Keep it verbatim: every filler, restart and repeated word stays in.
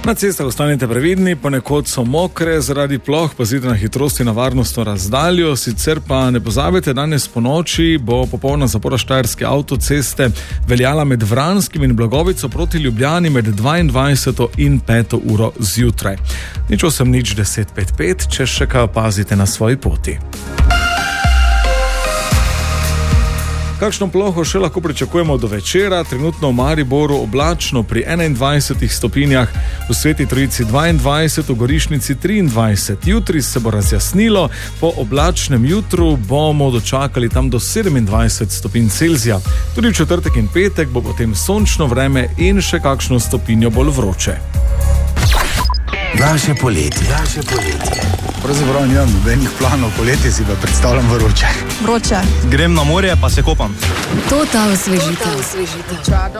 Na cestah ostanite previdni, ponekod so mokre zaradi ploh, pazite na hitrosti na varnostno razdaljo, sicer pa ne pozabite, danes po noči bo popolna zapora štajerske avtoceste veljala med Vranskim in Blagovico proti Ljubljani med dvaindvajseto in peto uro zjutraj. Nič osem nič deset pet pet, če še kaj opazite na svoji poti. Kakšno ploho še lahko pričakujemo do večera? Trenutno v Mariboru oblačno pri enaindvajsetih stopinjah, v Sveti Trojici dvaindvajset, v Gorišnici triindvajset. Jutri se bo razjasnilo, po oblačnem jutru bomo dočakali tam do sedemindvajset stopinj Celzija. Tudi v četrtek in petek bo potem sončno vreme in še kakšno stopinjo bolj vroče. Naše poletje. Naše poletje. Pravzaprav nimam nobenih planov, poletje si pa predstavljam vroče. Vroče. Grem na morje pa se kopam. Total osvežitev.